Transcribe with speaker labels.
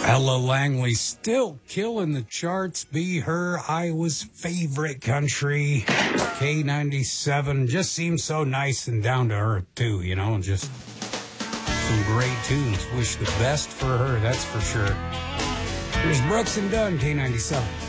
Speaker 1: Ella Langley still killing the charts. Be Her, Iowa's favorite country. K97 just seems so nice and down to earth too, you know, and just some great tunes. Wish the best for her, that's for sure. Here's Brooks and Dunn, K97.